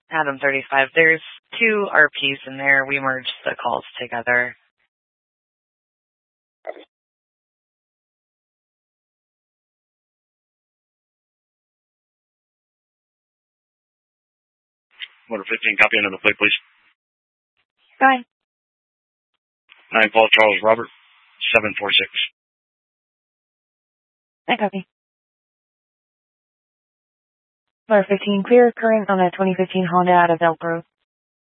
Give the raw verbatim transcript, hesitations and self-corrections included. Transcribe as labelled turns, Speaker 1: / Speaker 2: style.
Speaker 1: Adam thirty-five. There's two R Ps in there. We merged the calls together.
Speaker 2: Motor fifteen, copy under the plate, please.
Speaker 1: Fine.
Speaker 2: nine Paul Charles Robert, seven four six.
Speaker 1: I copy.
Speaker 3: Motor fifteen, clear current on a twenty fifteen Honda out of Elk Grove.